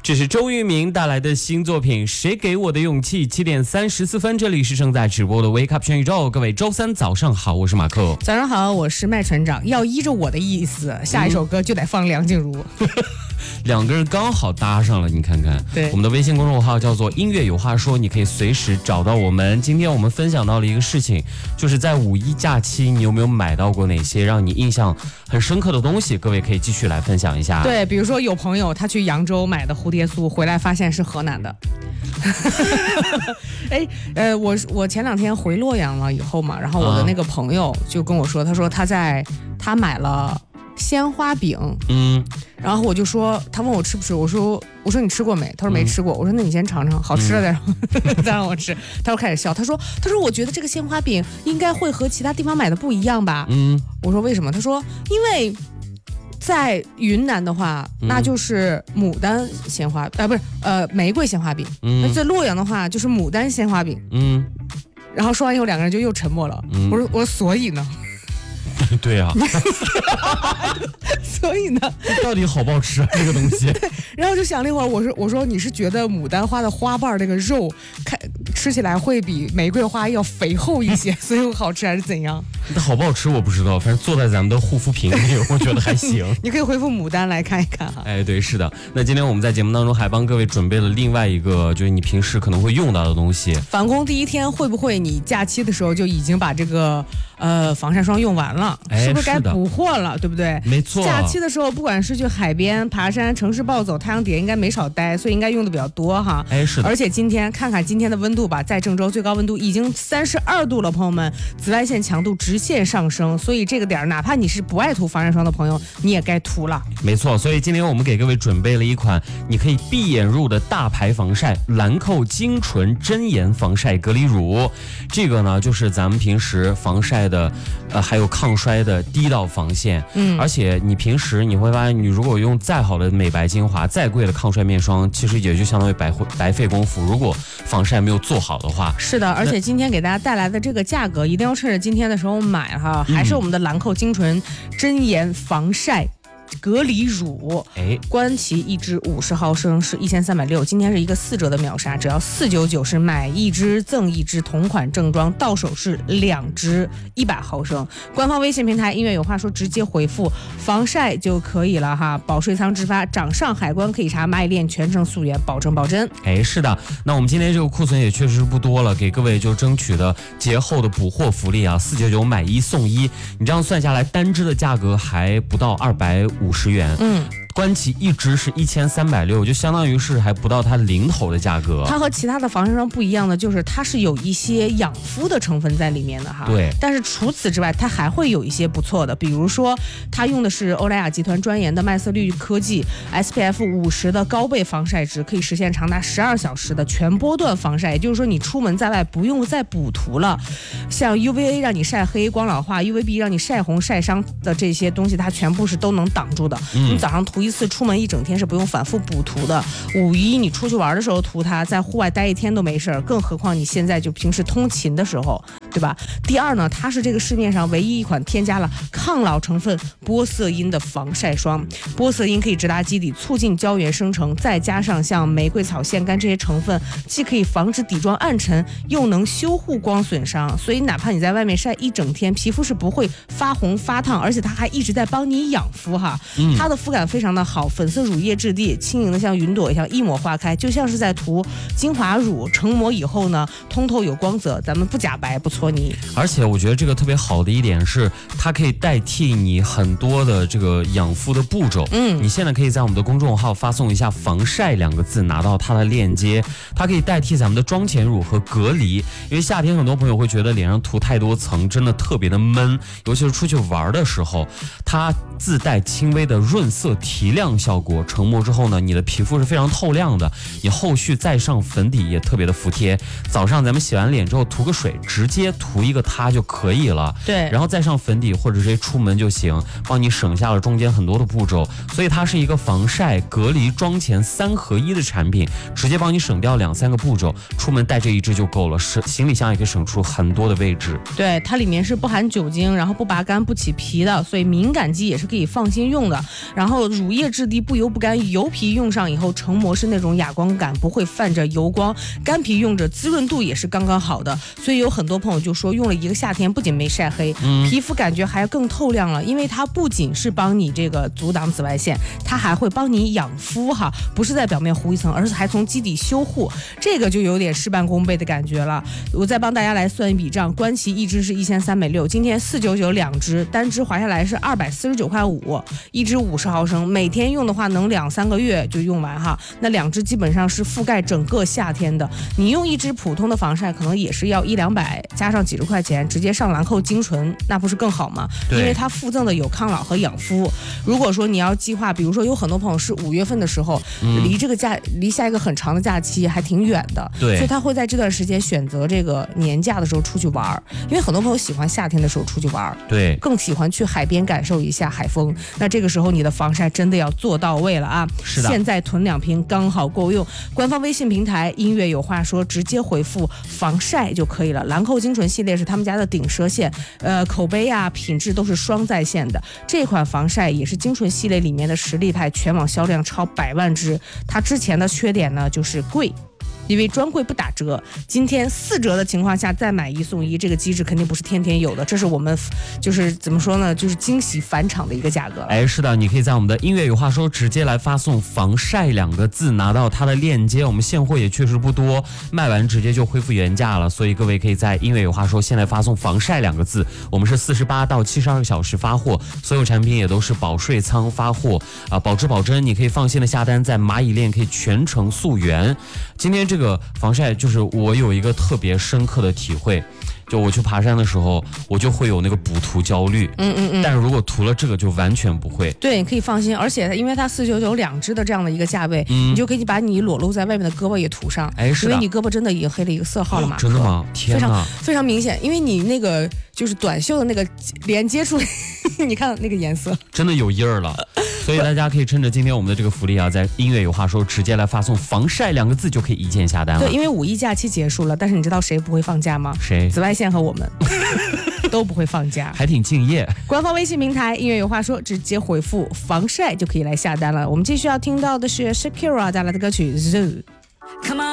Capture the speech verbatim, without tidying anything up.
这是周渝民带来的新作品《谁给我的勇气》。七点三十四分，这里是正在直播的 Wake Up 全宇宙。各位周三早上好，我是马克。 早上好，我是麦船长。要依着我的意思，下一首歌就得放梁静茹。嗯两个人刚好搭上了，你看看。 对， 我们的微信公众号叫做音乐有话说，你可以随时找到我们。今天我们分享到了一个事情，就是在五一假期，你有没有买到过哪些让你印象很深刻的东西？各位可以继续来分享一下。 对，比如说有朋友他去扬州买的蝴蝶酥，回来发现是河南的。哎，呃，我我前两天回洛阳了以后嘛，然后我的那个朋友就跟我说，他说他在他买了鲜花饼，嗯，然后我就说，他问我吃不吃，我说我说你吃过没？他说没吃过，我说那你先尝尝，好吃了再让、嗯、再让我吃。他说开始笑，他说他说我觉得这个鲜花饼应该会和其他地方买的不一样吧？嗯，我说为什么？他说因为在云南的话，那就是牡丹鲜花，啊不是呃玫瑰鲜花饼，嗯，那在洛阳的话就是牡丹鲜花饼，嗯。然后说完以后，两个人就又沉默了。嗯、我说我说所以呢？ 对啊， 所以呢， 到底好不好吃啊这个东西？ 然后就想了一会儿，我说我说你是觉得牡丹花的花瓣那个肉看吃起来会比玫瑰花要肥厚一些，所以好吃还是怎样？ 那好不好吃我不知道，反正坐在咱们的护肤品里，我觉得还行。 你可以回复牡丹来看一看哈。 哎，对，是的。那今天我们在节目当中还帮各位准备了另外一个，就是你平时可能会用到的东西。 返工第一天会不会你假期的时候就已经把这个呃防晒霜用完了？ 哎， 是不是该补货了？对不对？ 没错。 假期的时候，不管是去海边、爬山、城市暴走、太阳底下，应该没少待，所以应该用的比较多哈。 哎，是的。 而且今天看看今天的温度吧，在郑州最高温度已经三十二度了，朋友们，紫外线强度直线上升，所以这个点儿，哪怕你是不爱涂防晒霜的朋友，你也该涂了。 没错，所以今天我们给各位准备了一款你可以闭眼入的大牌防晒兰蔻精纯真颜防晒隔离乳。这个呢，就是咱们平时防晒的，呃，还有抗衰的第一道防线。嗯，而且你平时你会发现，你如果用再好的美白精华、再贵的抗衰面霜，其实也就相当于白白费功夫。如果防晒没有做好的话， 是的。而且今天给大家带来的这个价格，一定要趁着今天的时候买哈，还是我们的兰蔻精纯真颜防晒隔离乳，哎，官旗一支五十毫升是一千三百六，今天是一个四折的秒杀，只要四九九，是买一支赠一支，同款正装，到手是两支一百毫升。官方微信平台音乐有话说，直接回复防晒就可以了哈。保税仓直发，掌上海关可以查，蚂蚁链全程溯源，保证保真。 哎，是的，那我们今天这个库存也确实不多了，给各位就争取的节后的补货福利啊，四九九买一送一，你这样算下来，单支的价格还不到二百五十元。嗯。官旗一支是一千三百六，就相当于是还不到它零头的价格。 它和其他的防晒霜不一样的，就是它是有一些养肤的成分在里面的哈。 对。 但是除此之外，它还会有一些不错的，比如说它用的是欧莱雅集团专研的麦色绿科技 S P F 五十的高倍防晒值，可以实现长达十二小时的全波段防晒。也就是说，你出门在外不用再补涂了，像 U V A 让你晒黑、光老化 ，U V B 让你晒红、晒伤的这些东西，它全部是都能挡住的。嗯、你早上涂一次，出门一整天是不用反复补涂的。五一你出去玩的时候涂它，在户外待一天都没事，更何况你现在就平时通勤的时候，对吧？第二呢，它是这个市面上唯一一款添加了抗老成分玻色因的防晒霜。玻色因可以直达基底，促进胶原生成，再加上像玫瑰草、腺苷这些成分，既可以防止底妆暗沉，又能修护光损伤。所以哪怕你在外面晒一整天，皮肤是不会发红发烫，而且它还一直在帮你养肤哈。嗯、它的肤感非常的好，粉色乳液质地，轻盈的像云朵一样一抹化开，就像是在涂精华乳。成膜以后呢，通透有光泽，咱们不假白不搓泥。 而且我觉得这个特别好的一点是，它可以代替你很多的这个养肤的步骤。嗯，你现在可以在我们的公众号发送一下防晒两个字，拿到它的链接，它可以代替咱们的妆前乳和隔离。因为夏天很多朋友会觉得脸上涂太多层真的特别的闷，尤其是出去玩的时候，它自带轻微的润色提亮效果，成膜之后呢，你的皮肤是非常透亮的，你后续再上粉底也特别的服帖。早上咱们洗完脸之后涂个水，直接涂一个它就可以了。 对， 然后再上粉底或者直接出门就行，帮你省下了中间很多的步骤。所以它是一个防晒、隔离、妆前三合一的产品，直接帮你省掉两三个步骤，出门带这一支就够了，省行李箱也可以省出很多的位置。 对，它里面是不含酒精，然后不拔干不起皮的，所以敏感肌也是可以放心用的。然后乳液质地不油不干，油皮用上以后成膜是那种哑光感，不会泛着油光，干皮用着滋润度也是刚刚好的。所以有很多朋友就说用了一个夏天不仅没晒黑、嗯、皮肤感觉还更透亮了，因为它不仅是帮你这个阻挡紫外线，它还会帮你养肤哈，不是在表面糊一层，而是还从基底修护，这个就有点事半功倍的感觉了。我再帮大家来算一笔账，关琦一支是一千三百六，今天四九九两支，单支划下来是二百四十九块五，一支五十毫升，每天用的话能两三个月就用完哈。那两支基本上是覆盖整个夏天的，你用一支普通的防晒可能也是要一两百，加上几十块钱，直接上兰蔻精纯，那不是更好吗？因为它附赠的有抗老和养肤。如果说你要计划，比如说有很多朋友是五月份的时候，嗯、离这个假离下一个很长的假期还挺远的， 对， 所以他会在这段时间选择这个年假的时候出去玩，因为很多朋友喜欢夏天的时候出去玩， 对， 更喜欢去海边感受一下海风。那这个时候你的防晒真的要做到位了啊！ 是的， 现在囤两瓶刚好够用。官方微信平台音乐有话说，直接回复防晒就可以了。兰蔻精纯系列是他们家的顶奢线，呃，口碑啊、品质都是双在线的。这款防晒也是精纯系列里面的实力派，全网销量超百万支。它之前的缺点呢就是贵，因为专柜不打折，今天四折的情况下再买一送一，这个机制肯定不是天天有的，这是我们就是怎么说呢，就是惊喜返场的一个价格。 哎，是的，你可以在我们的音乐有话说直接来发送防晒两个字，拿到它的链接。我们现货也确实不多，卖完直接就恢复原价了，所以各位可以在音乐有话说现在发送防晒两个字，我们是四十八到七十二个小时发货，所有产品也都是保税仓发货啊，保质保真，你可以放心的下单，在蚂蚁链可以全程溯源。今天这个防晒就是我有一个特别深刻的体会，就我去爬山的时候，我就会有那个补涂焦虑， 嗯嗯嗯， 但是如果涂了这个就完全不会。 对，你可以放心，而且因为它四九九两支的这样的一个价位，嗯、你就可以把你裸露在外面的胳膊也涂上， 哎，是的， 因为你胳膊真的已经黑了一个色号了嘛、哦， 真的吗？天哪， 非常非常明显，因为你那个就是短袖的那个连接处，你看那个颜色， 真的有印儿了。所以大家可以趁着今天我们的这个福利啊，在音乐有话说直接来发送防晒两个字就可以一键下单了。 对，因为五一假期结束了，但是你知道谁不会放假吗？ 谁？ 紫外线和我们都不会放假， 还挺敬业。 官方微信平台音乐有话说直接回复防晒就可以来下单了。我们继续要听到的是 Shakira 带来的歌曲 Zoo。